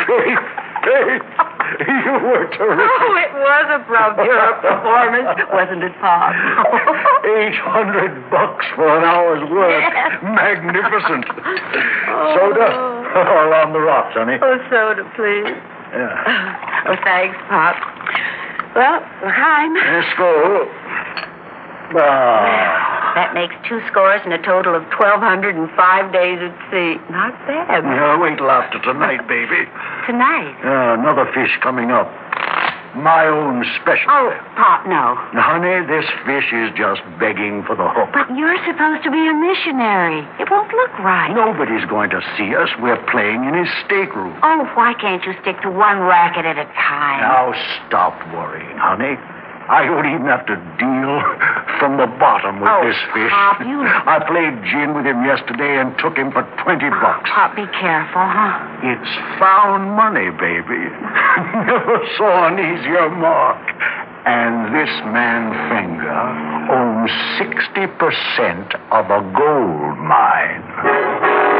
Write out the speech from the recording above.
Kate, you were terrific. Oh, it was a bravura performance, wasn't it, Pop? $800 for an hour's work. Yes. Magnificent. Soda? All on the rocks, honey. Oh, soda, please. Yeah. Oh, thanks, Pop. Well, L'chaim. Let's go. That makes 2 scores and a total of 1,205 days at sea. Not bad. Yeah, wait till after tonight, baby. Tonight? Another fish coming up. My own special. Oh, Pop, no. Honey, this fish is just begging for the hook. But you're supposed to be a missionary. It won't look right. Nobody's going to see us. We're playing in his stateroom. Oh, why can't you stick to one racket at a time? Now stop worrying, honey. I don't even have to deal from the bottom with this fish. Pop, you... I played gin with him yesterday and took him for $20. Pop, be careful, huh? It's found money, baby. Never saw an easier mark. And this man Finger owns 60% of a gold mine.